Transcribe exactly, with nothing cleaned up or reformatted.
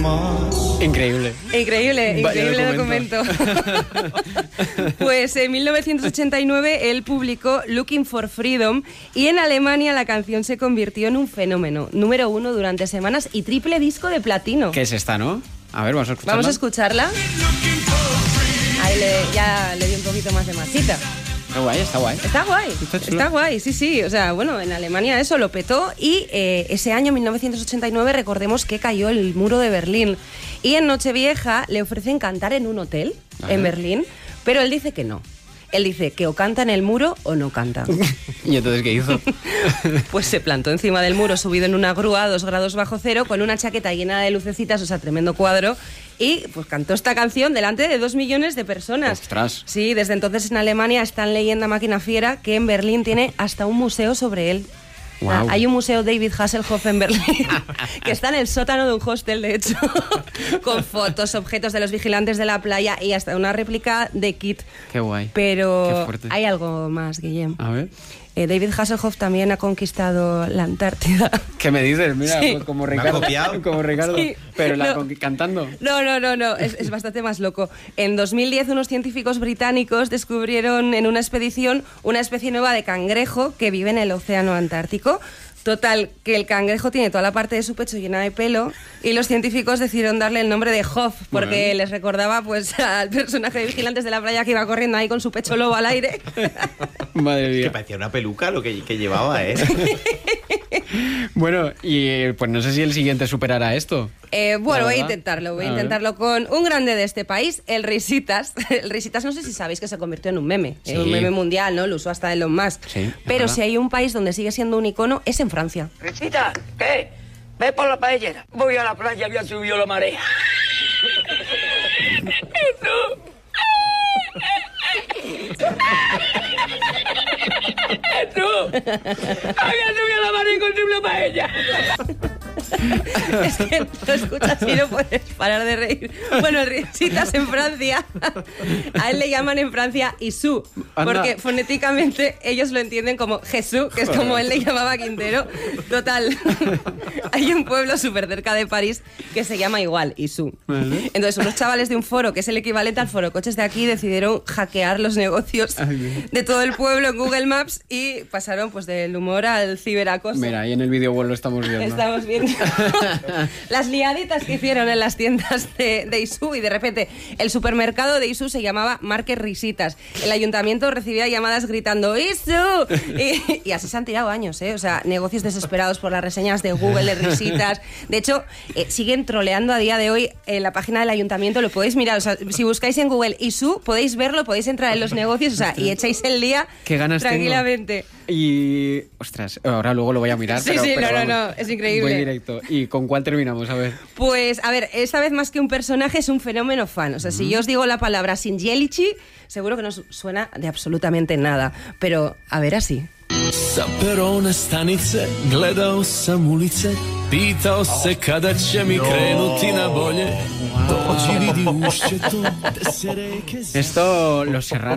Increíble. Increíble, increíble documento. documento. Pues en mil novecientos ochenta y nueve él publicó Looking for Freedom y en Alemania la canción se convirtió en un fenómeno. Número uno durante semanas y triple disco de platino. ¿Qué es esta, no? A ver, vamos a escucharla. Vamos a escucharla. Ahí le, ya le di un poquito más de masita. Está guay, está guay. Está guay, está, está guay, sí, sí. O sea, bueno, en Alemania eso lo petó y eh, ese año, mil novecientos ochenta y nueve, recordemos que cayó el muro de Berlín. Y en Nochevieja le ofrecen cantar en un hotel Ajá. en Berlín, pero él dice que no. Él dice que o canta en el muro o no canta. ¿Y entonces qué hizo? Pues se plantó encima del muro, subido en una grúa a dos grados bajo cero, con una chaqueta llena de lucecitas, o sea, tremendo cuadro, y pues cantó esta canción delante de dos millones de personas. ¡Ostras! Sí, desde entonces en Alemania está en leyenda máquina fiera que en Berlín tiene hasta un museo sobre él. Wow. O sea, hay un museo David Hasselhoff en Berlín que está en el sótano de un hostel, de hecho, con fotos, objetos de los vigilantes de la playa y hasta una réplica de Kit. Qué guay. Pero Qué hay algo más, Guillem. A ver. Eh, David Hasselhoff también ha conquistado la Antártida. ¿Qué me dices? Mira, sí. como Ricardo. ¿Me ha copiado? Como Ricardo. Sí. Pero la no. conqu- cantando. No, no, no, no. Es, es bastante más loco. En dos mil diez unos científicos británicos descubrieron en una expedición una especie nueva de cangrejo que vive en el océano Antártico. Total, que el cangrejo tiene toda la parte de su pecho llena de pelo y los científicos decidieron darle el nombre de Hoff porque bueno. les recordaba pues al personaje de Vigilantes de la Playa que iba corriendo ahí con su pecho lobo al aire. Madre mía. Es que parecía una peluca lo que, que llevaba, ¿eh? Bueno, y pues no sé si el siguiente superará esto. Eh, bueno, voy a intentarlo, voy a, a intentarlo ver. con un grande de este país, el Risitas. El Risitas, no sé si sabéis que se convirtió en un meme, sí. en un meme mundial, ¿no? Lo usó hasta Elon Musk. Sí, pero si hay un país donde sigue siendo un icono, es en Francia. Risitas, ¿qué? Ve por la paellera. Voy a la playa, había subido la marea. ¡Jesús! ¡Jesús! Había subido la marea con triple paella. Es que lo escuchas y no puedes parar de reír. Bueno, Risitas en Francia, a él le llaman en Francia Isú, porque fonéticamente ellos lo entienden como Jesús, que es como él le llamaba a Quintero. Total, hay un pueblo súper cerca de París que se llama igual, Isú. Entonces unos chavales de un foro, que es el equivalente al foro coches de aquí, decidieron hackear los negocios de todo el pueblo en Google Maps y pasaron pues del humor al ciberacoso. Mira, ahí en el vídeo wall lo estamos viendo. Estamos viendo las liaditas que hicieron en las tiendas de, de Isú y de repente el supermercado de Isú se llamaba Market Risitas. El ayuntamiento recibía llamadas gritando ¡Isú! Y, y así se han tirado años, ¿eh? O sea, negocios desesperados por las reseñas de Google de Risitas. De hecho, eh, siguen troleando a día de hoy en la página del ayuntamiento, lo podéis mirar. O sea, si buscáis en Google Isú, podéis verlo, podéis entrar en los negocios, o sea, y echáis el día Qué ganas tranquilamente. Tengo. Y, ostras, ahora luego lo voy a mirar. Sí, pero, sí, pero no, vamos, no, no, es increíble. Voy directo. ¿Y con cuál terminamos? A ver. Pues, a ver, esta vez más que un personaje es un fenómeno fan. O sea, mm. si yo os digo la palabra Singielici, seguro que no suena de absolutamente nada. Pero, a ver, así. Sa perone stanice gledao sam ulice, pitao se kada će mi krenuti na bolje. Dođi vidi ušće to, te se reke... Esto, Los Serrano.